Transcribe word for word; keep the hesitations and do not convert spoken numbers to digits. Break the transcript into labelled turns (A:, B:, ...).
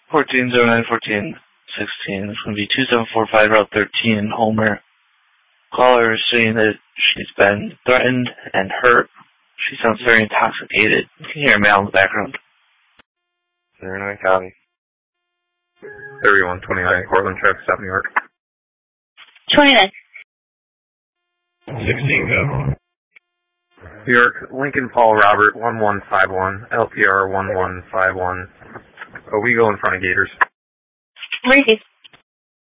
A: fourteen zero nine fourteen sixteen. It's going to be two seven four five Route thirteen, Homer. Caller is saying that she's been threatened and hurt. She sounds very intoxicated. You can hear a male in the background.
B: zero nine copy. thirty-one twenty-nine, Cortland, traffic stop, New York.
C: twenty-nine.
B: sixteen, go. New York, Lincoln Paul Robert, one one five one, L P R one one five one. Owego in front of Gators.
C: Ready.